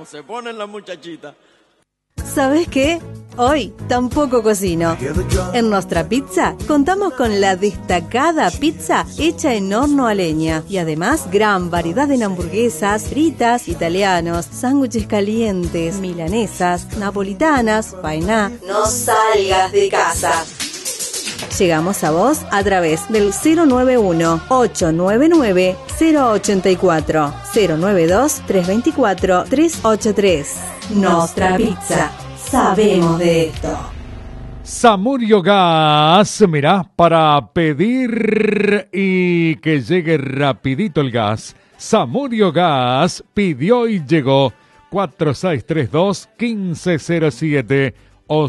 se ponen las muchachitas. ¿Sabes qué? Hoy tampoco cocino. En Nostra Pizza contamos con la destacada pizza hecha en horno a leña y además gran variedad en hamburguesas, fritas, italianos, sándwiches calientes, milanesas, napolitanas, painá. No salgas de casa. Llegamos a vos a través del 091-899-084, 092-324-383. Nostra Pizza. Sabemos de esto. Samurio Gas, mirá, para pedir y que llegue rapidito el gas. Samurio Gas pidió y llegó 4632-1507 o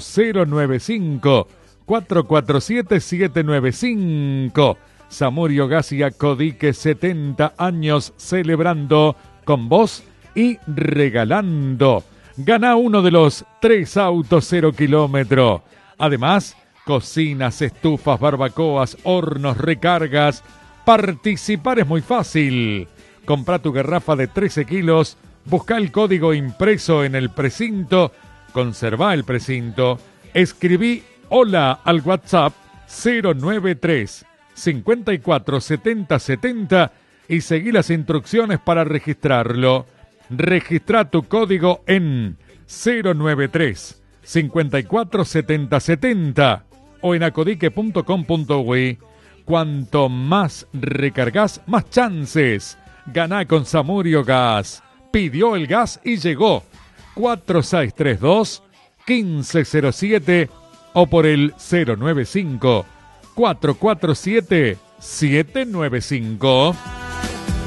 095-447-795. Samurio Gas y Acodique, 70 años celebrando con vos y regalando. Gana uno de los 3 autos 0 kilómetro. Además, cocinas, estufas, barbacoas, hornos, recargas. Participar es muy fácil. Compra tu garrafa de 13 kilos, busca el código impreso en el precinto, conserva el precinto, escribí hola al WhatsApp 093 54 70 70 y seguí las instrucciones para registrarlo. Registra tu código en 093 54 70 70 o en acodique.com.uy. Cuanto más recargas, más chances. Ganá con Samurio Gas. Pidió el gas y llegó. 4632-1507 o por el 095-447-795.